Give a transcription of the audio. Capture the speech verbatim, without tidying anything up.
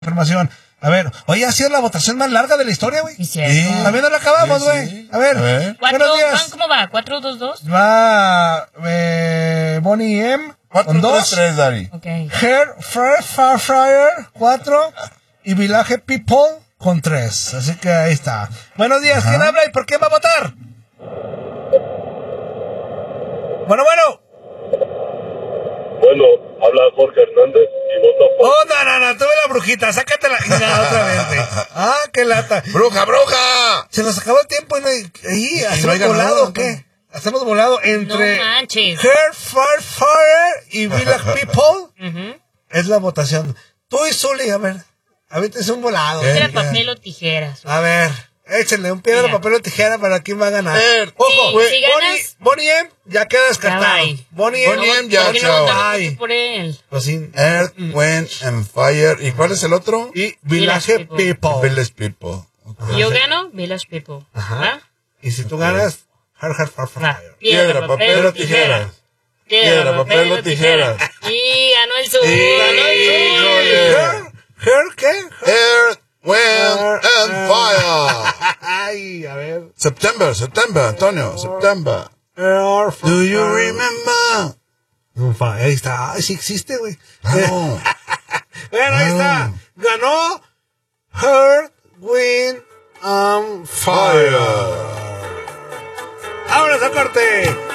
información. A ver, hoy ha sido la votación más larga de la historia, güey. Sí, cierto. Sí. También no la acabamos, güey. Sí, sí. A ver, A ver. Cuatro, buenos días. ¿cómo va? ¿cuatro dos dos? Va eh, Bonnie M cuatro con tres dos. tres, Dari. Ok. Hair Fire Fire Fryer cuatro. Y Village People con tres. Así que ahí está. Buenos días. ¿Quién habla y por qué va a votar? Bueno, bueno. Bueno, habla Jorge Hernández y vota por... Oh, no, no, no, tuve la brujita, sácatela. Y nada, otra vez, güey. Ah, qué lata. ¡Bruja, bruja! Se nos acabó el tiempo y no hay... Ahí, ¿hacemos no hay ganado, volado o pues. qué? Hacemos volado entre... No manches. Hair, Fire, Fire y Village People. Ujú. Es la votación. Tú y Zully, a ver. A ver, es un volado. Piedra, Eh, papel o tijeras. A ver, échenle un piedra, Mira. papel o tijera para quién va a ganar. Eh, Ojo, sí, güey. si Bonnie, ganas- Bonnie M ya queda descartado. Ya va ahí. Bonnie M. Bonnie M ya, ¿Por qué no chao. votamos Ay. por él? Pues sí. Earth, Wind and Fire. ¿Y cuál es el otro? Y Village Village People. People. Village People. Y yo gano Village People. Ajá. ¿Va? Y si tú ganas, Hard, Hard, Fire, Va. Fire. Piedra, papel o tijeras. Piedra, papel o tijeras. Y ganó el sur. Y- Ganó el sur. Híjole. Hair, Hair, ¿qué? Earth, Wind and Fire. Ay, a ver. September, September, Antonio, September. Hair, Do you remember? remember? Ahí está. Ay, sí existe, güey. No. Bueno, ahí está. Ganó Earth, Wind and Fire. Fire. ¡Vámonos a corte!